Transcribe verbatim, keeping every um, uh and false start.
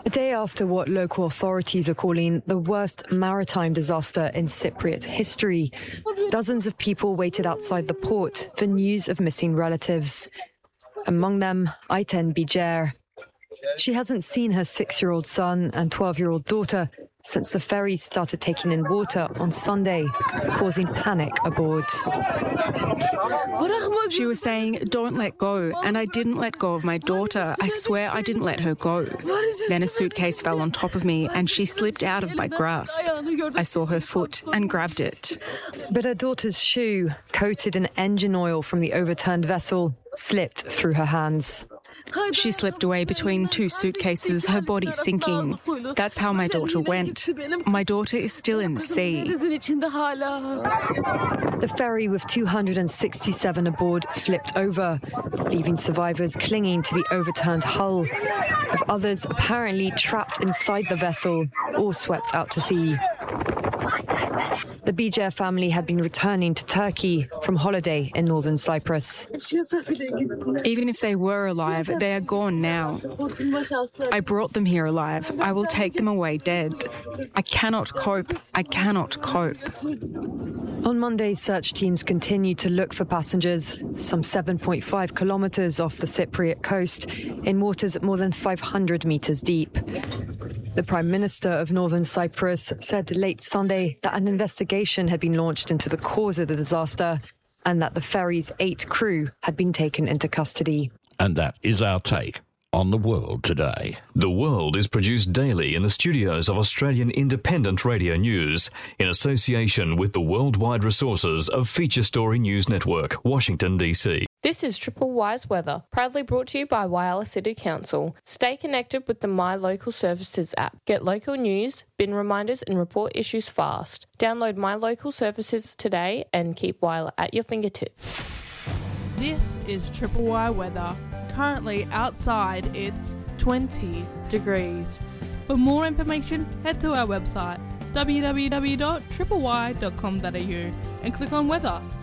A day after what local authorities are calling the worst maritime disaster in Cypriot history, dozens of people waited outside the port for news of missing relatives. Among them, Ayten Bijer. She hasn't seen her six-year-old son and twelve-year-old daughter since the ferry started taking in water on Sunday, causing panic aboard. She was saying, "Don't let go," and I didn't let go of my daughter. I swear I didn't let her go. Then a suitcase fell on top of me and she slipped out of my grasp. I saw her foot and grabbed it. But her daughter's shoe, coated in engine oil from the overturned vessel, slipped through her hands. She slipped away between two suitcases, her body sinking. That's how my daughter went. My daughter is still in the sea. The ferry with two hundred sixty-seven aboard flipped over, leaving survivors clinging to the overturned hull, with others apparently trapped inside the vessel or swept out to sea. The Bijer family had been returning to Turkey from holiday in northern Cyprus. Even if they were alive, they are gone now. I brought them here alive. I will take them away dead. I cannot cope. I cannot cope. On Monday, search teams continued to look for passengers, some seven point five kilometres off the Cypriot coast, in waters more than five hundred metres deep. The Prime Minister of Northern Cyprus said late Sunday that an investigation had been launched into the cause of the disaster and that the ferry's eight crew had been taken into custody. And that is our take on the world today. The World is produced daily in the studios of Australian Independent Radio News in association with the worldwide resources of Feature Story News Network, Washington, D C. This is Triple Wise Weather, proudly brought to you by Whyalla City Council. Stay connected with the My Local Services app. Get local news, bin reminders and report issues fast. Download My Local Services today and keep Whyalla at your fingertips. This is Triple Y Weather. Currently outside it's twenty degrees. For more information, head to our website w w w dot triple y dot com dot a u and click on weather.